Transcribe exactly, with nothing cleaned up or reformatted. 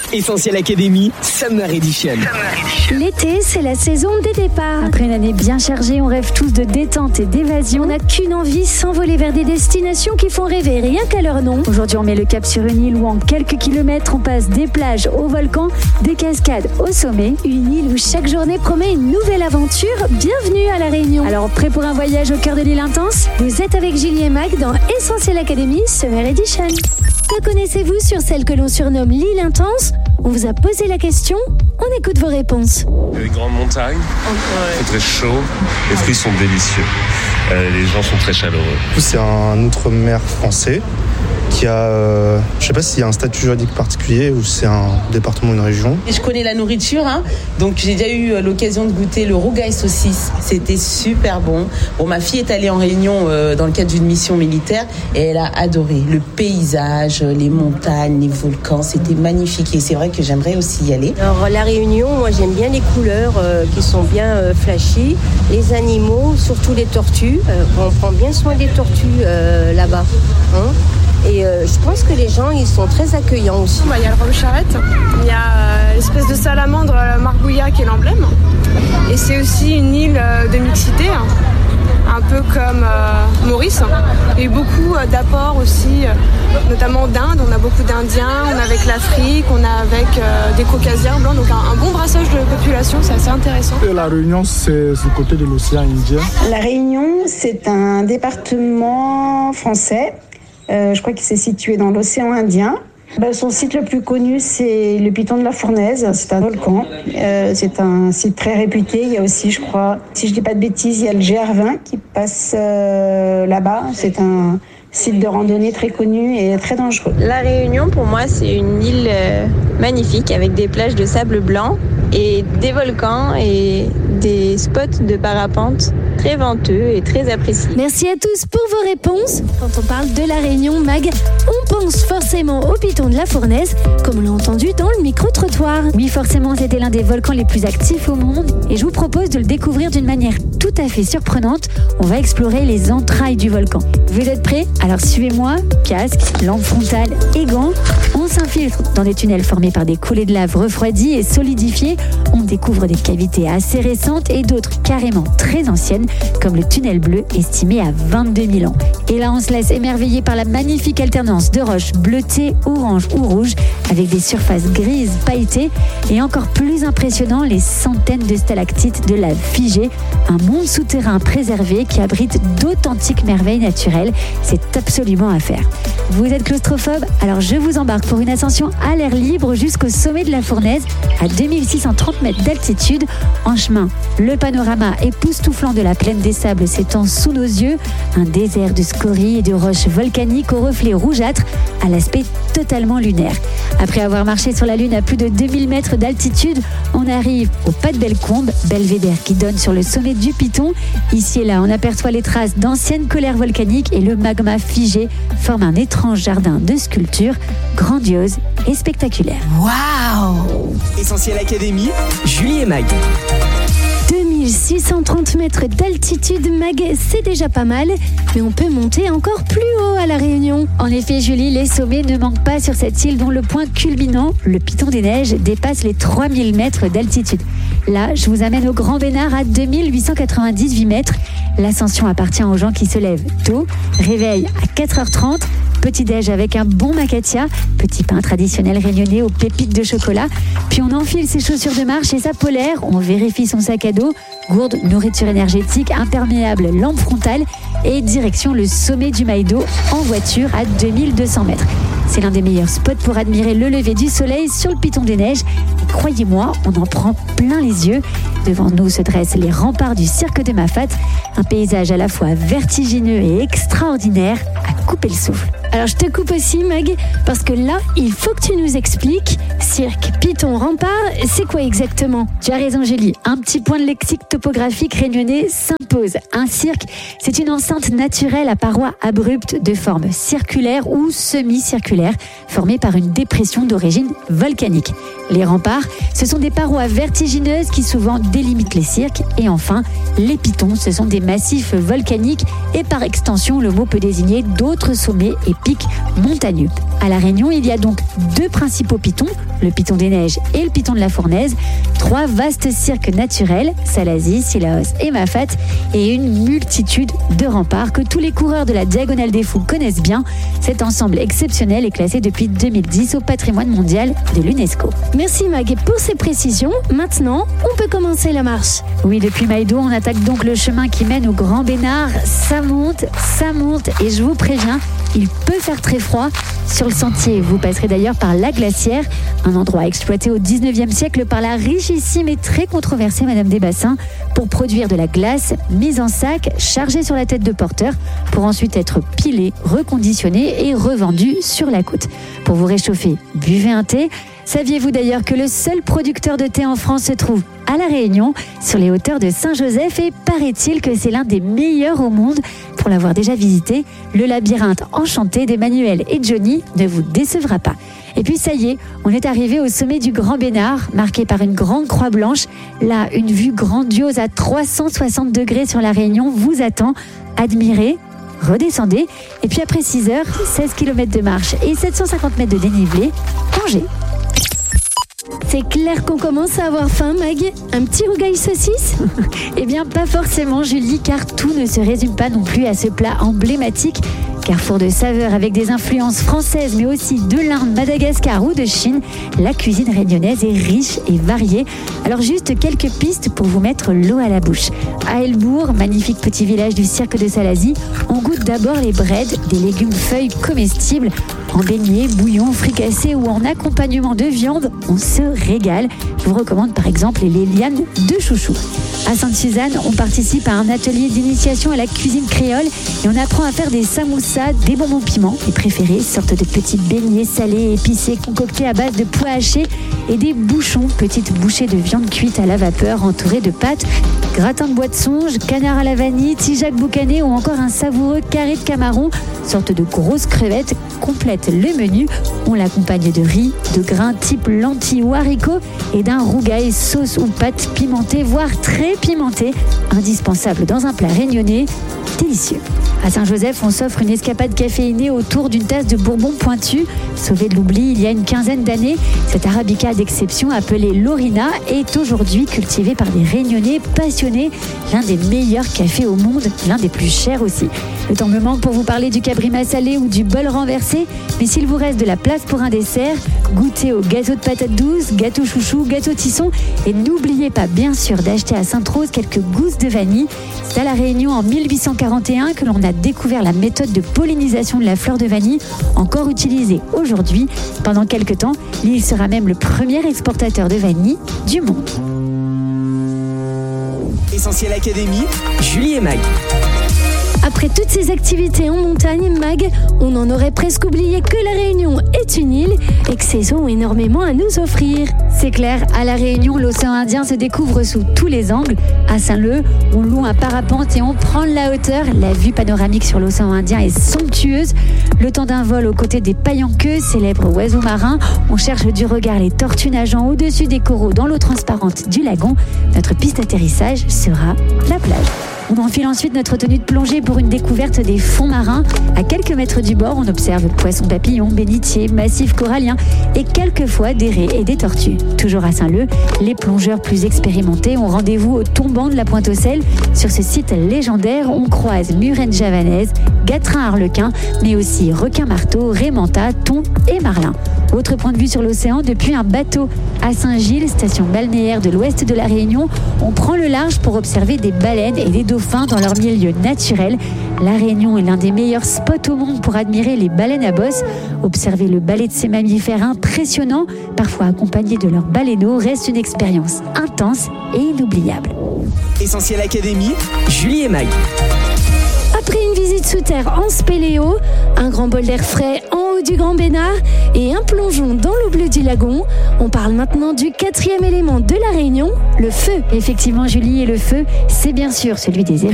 Essentiel Academy, Summer Edition. L'été, c'est la saison des départs. Après une année bien chargée, on rêve tous de détente et d'évasion. On n'a qu'une envie, s'envoler vers des destinations qui font rêver, rien qu'à leur nom. Aujourd'hui, on met le cap sur une île où en quelques kilomètres, on passe des plages au volcan, des cascades au sommet. Une île où chaque journée promet une nouvelle aventure. Bienvenue à La Réunion. Alors, prêt pour un voyage au cœur de l'île intense? Vous êtes avec Julie et Mag dans Essentiel Academy Summer Edition. Que connaissez-vous sur celle que l'on surnomme l'île intense? On vous a posé la question, on écoute vos réponses. Les grandes montagnes, c'est très chaud, les fruits sont délicieux, euh, les gens sont très chaleureux. C'est un outre-mer français qui a, euh, je sais pas s'il y a un statut juridique particulier ou c'est un département ou une région. Et je connais la nourriture, hein, donc j'ai déjà eu l'occasion de goûter le rougail saucisse. C'était super bon. Bon, ma fille est allée en Réunion euh, dans le cadre d'une mission militaire et elle a adoré le paysage, les montagnes, les volcans. C'était magnifique et c'est vrai que j'aimerais aussi y aller. Alors la Réunion, moi j'aime bien les couleurs euh, qui sont bien euh, flashy, les animaux, surtout les tortues. Euh, on prend bien soin des tortues euh, là-bas. Hein. Et euh, je pense que les gens, ils sont très accueillants aussi. Bah, il y a le rhum charrette, il y a euh, l'espèce de salamandre euh, Marbouilla qui est l'emblème. Et c'est aussi une île euh, de mixité, hein, un peu comme euh, Maurice. Il y a eu beaucoup euh, d'apports aussi, euh, notamment d'Inde. On a beaucoup d'Indiens, on a avec l'Afrique, on a avec euh, des Caucasiens blancs. Donc un, un bon brassage de population, c'est assez intéressant. Et la Réunion, c'est du côté de l'océan Indien. La Réunion, c'est un département français. Euh, je crois qu'il s'est situé dans l'océan Indien. Ben, son site le plus connu, c'est le Piton de la Fournaise. C'est un volcan. Euh, c'est un site très réputé. Il y a aussi, je crois, si je ne dis pas de bêtises, il y a le G R vingt qui passe euh, là-bas. C'est un site de randonnée très connu et très dangereux. La Réunion, pour moi, c'est une île euh, magnifique avec des plages de sable blanc et des volcans et des spots de parapente très venteux et très appréciés. Merci à tous pour vos réponses. Quand on parle de La Réunion, Mag, on pense forcément au Piton de la Fournaise, comme on l'a entendu dans le micro-trottoir. Oui, forcément, c'était l'un des volcans les plus actifs au monde et je vous propose de le découvrir d'une manière tout à fait surprenante. On va explorer les entrailles du volcan. Vous êtes prêts? Alors suivez-moi, casque, lampe frontale et gants. On s'infiltre dans des tunnels formés par des coulées de lave refroidies et solidifiées. On découvre des cavités assez récentes et d'autres carrément très anciennes, comme le tunnel bleu estimé à vingt-deux mille ans. Et là, on se laisse émerveiller par la magnifique alternance de roches bleutées, orange ou rouges, avec des surfaces grises pailletées et encore plus impressionnant, les centaines de stalactites de lave figée, un monde souterrain préservé qui abrite d'authentiques merveilles naturelles. C'est absolument à faire. Vous êtes claustrophobe? Alors je vous embarque pour une ascension à l'air libre jusqu'au sommet de la Fournaise, à deux mille six cent trente mètres d'altitude. En chemin, le panorama époustouflant de la plaine des sables s'étend sous nos yeux, un désert de scories et de roches volcaniques aux reflets rougeâtres, à l'aspect totalement lunaire. Après avoir marché sur la Lune à plus de deux mille mètres d'altitude, on arrive au pas de Bellecombe, belvédère qui donne sur le sommet du Piton. Ici et là, on aperçoit les traces d'anciennes colères volcaniques et le magma figé forme un étrange jardin de sculptures, grandiose et spectaculaire. Waouh! Essentiel Academy, Julie et Mag. deux mille six cent trente mètres d'altitude, Mag, c'est déjà pas mal, mais on peut monter encore plus haut à La Réunion. En effet, Julie, les sommets ne manquent pas sur cette île dont le point culminant, le Piton des Neiges, dépasse les trois mille mètres d'altitude. Là, je vous amène au Grand Bénard à deux mille huit cent quatre-vingt-dix-huit mètres. L'ascension appartient aux gens qui se lèvent tôt, réveil à quatre heures trente, petit-déj avec un bon macatia, petit pain traditionnel réunionnais aux pépites de chocolat. Puis on enfile ses chaussures de marche et sa polaire, on vérifie son sac à dos, gourde, nourriture énergétique, imperméable, lampe frontale et direction le sommet du Maïdo en voiture à deux mille deux cents mètres. C'est l'un des meilleurs spots pour admirer le lever du soleil sur le Piton des Neiges. Et croyez-moi, on en prend plein les yeux. Devant nous se dressent les remparts du cirque de Mafat, un paysage à la fois vertigineux et extraordinaire à couper le souffle. Alors je te coupe aussi, Mag, parce que là, il faut que tu nous expliques, cirque, Piton, rempart, c'est quoi exactement? Tu as raison, Julie, un petit point de lexique topographique réunionnais s'impose. Un cirque, c'est une enceinte naturelle à parois abruptes de forme circulaire ou semi-circulaire, formée par une dépression d'origine volcanique. Les remparts, ce sont des parois vertigineuses qui souvent délimitent les cirques. Et enfin, les pitons, ce sont des massifs volcaniques et par extension, le mot peut désigner d'autres sommets et pics montagneux. À La Réunion, il y a donc deux principaux pitons, le piton des neiges et le piton de la Fournaise, trois vastes cirques naturels, Salazie, Sillaos et Mafat, et une multitude de remparts que tous les coureurs de la Diagonale des Fous connaissent bien. Cet ensemble exceptionnel est classé depuis deux mille dix au patrimoine mondial de l'UNESCO. Merci Mag pour ces précisions. Maintenant, on peut commencer la marche. Oui, depuis Maïdo, on attaque donc le chemin qui mène au Grand Bénard. Ça monte, ça monte, et je vous préviens, il peut faire très froid. Sur le sentier, vous passerez d'ailleurs par la Glacière, un endroit exploité au dix-neuvième siècle par la richissime et très controversée Madame des Bassins pour produire de la glace mise en sac, chargée sur la tête de porteur, pour ensuite être pilée, reconditionnée et revendue sur la côte. Pour vous réchauffer, buvez un thé. Saviez-vous d'ailleurs que le seul producteur de thé en France se trouve à La Réunion, sur les hauteurs de Saint-Joseph, et paraît-il que c'est l'un des meilleurs au monde. Pour l'avoir déjà visité, le labyrinthe enchanté d'Emmanuel et Johnny ne vous décevra pas. Et puis ça y est, on est arrivé au sommet du Grand Bénard, marqué par une grande croix blanche. Là, une vue grandiose à trois cent soixante degrés sur La Réunion vous attend. Admirez, redescendez, et puis après six heures, seize kilomètres de marche et sept cent cinquante mètres de dénivelé, mangez. C'est clair qu'on commence à avoir faim, Mag. Un petit rougail saucisse ? Eh bien, pas forcément, Julie, car tout ne se résume pas non plus à ce plat emblématique. Carrefour de saveurs avec des influences françaises, mais aussi de l'Inde, Madagascar ou de Chine, la cuisine réunionnaise est riche et variée. Alors juste quelques pistes pour vous mettre l'eau à la bouche. À Elbourg, magnifique petit village du cirque de Salazie, on goûte d'abord les breads, des légumes feuilles comestibles. En beignets, bouillon, fricassé ou en accompagnement de viande, on se régale. Je vous recommande par exemple les lianes de chouchou. À Sainte-Suzanne, on participe à un atelier d'initiation à la cuisine créole et on apprend à faire des samoussas, des bonbons piments. Les préférés, sorte de petits beignets salés épicés concoctés à base de pois hachés, et des bouchons, petites bouchées de viande cuite à la vapeur entourées de pâtes, gratin de bois de songe, canard à la vanille, tijac boucané ou encore un savoureux carré de camaron, sorte de grosses crevettes, complète le menu. On l'accompagne de riz, de grains type lentilles ou haricots et d'un rougail sauce ou pâte pimentée, voire très pimentée, indispensable dans un plat réunionnais, délicieux. À Saint-Joseph, on s'offre une escapade caféinée autour d'une tasse de bourbon pointu. Sauvé de l'oubli il y a une quinzaine d'années, cette arabica d'exception appelée l'Orina est aujourd'hui cultivée par des Réunionnais passionnés, l'un des meilleurs cafés au monde, l'un des plus chers aussi. Le temps me manque pour vous parler du cabrima salé ou du bol renversé, mais s'il vous reste de la place pour un dessert, goûtez au gâteau de patates douces, gâteau chouchou, gâteau tisson, et n'oubliez pas bien sûr d'acheter à Sainte-Rose quelques gousses de vanille. C'est à La Réunion en mille huit cent quarante et un que l'on a découvert la méthode de pollinisation de la fleur de vanille, encore utilisée aujourd'hui. Pendant quelques temps, l'île sera même le premier exportateur de vanille du monde. Essentiel Académie, Julie et Mag. Après toutes ces activités en montagne, Mag, on en aurait presque oublié que La Réunion est une île et que ses eaux ont énormément à nous offrir. C'est clair, à La Réunion, l'océan Indien se découvre sous tous les angles. À Saint-Leu, on loue un parapente et on prend de la hauteur. La vue panoramique sur l'océan Indien est somptueuse. Le temps d'un vol aux côtés des pailles-en-queue, célèbres oiseaux marins. On cherche du regard les tortues nageant au-dessus des coraux dans l'eau transparente du lagon. Notre piste d'atterrissage sera la plage. On enfile ensuite notre tenue de plongée pour une découverte des fonds marins. À quelques mètres du bord, on observe poissons papillons, bénitiers, massifs coralliens et quelquefois des raies et des tortues. Toujours à Saint-Leu, les plongeurs plus expérimentés ont rendez-vous au tombant de la Pointe-aux-Sel. Sur ce site légendaire, on croise murènes javanaises, gatrins arlequins, mais aussi requins-marteaux, raies manta, thons et marlins. Autre point de vue sur l'océan, depuis un bateau à Saint-Gilles, station balnéaire de l'ouest de La Réunion, on prend le large pour observer des baleines et des dauphins dans leur milieu naturel. La Réunion est l'un des meilleurs spots au monde pour admirer les baleines à bosse. Observer le ballet de ces mammifères impressionnants, parfois accompagnés de leurs baleineaux, reste une expérience intense et inoubliable. Essentiel Académie, Julie et Mag. Après une visite sous terre en spéléo, un grand bol d'air frais en haut du Grand Bénard et un plongeon dans l'eau bleue du lagon, on parle maintenant du quatrième élément de La Réunion, le feu. Effectivement, Julie, et le feu, c'est bien sûr celui des